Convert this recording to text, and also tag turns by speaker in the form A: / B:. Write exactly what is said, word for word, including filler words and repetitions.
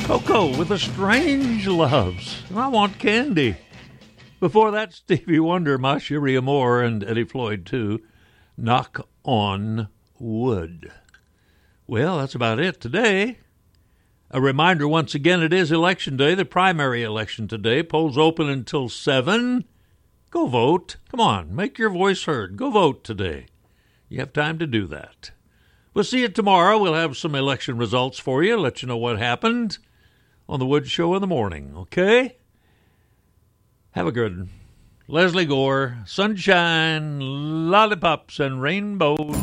A: Coco with the Strange Loves. I Want Candy. Before that, Stevie Wonder, Ma Cherie Amour, and Eddie Floyd, too. Knock on Wood. Well, that's about it today. A reminder, once again, it is Election Day, the primary election today. Polls open until seven. Go vote. Come on, make your voice heard. Go vote today. You have time to do that. We'll see you tomorrow. We'll have some election results for you, let you know what happened on the Wood Show in the morning, okay? Have a good one. Leslie Gore, sunshine, lollipops, and rainbows.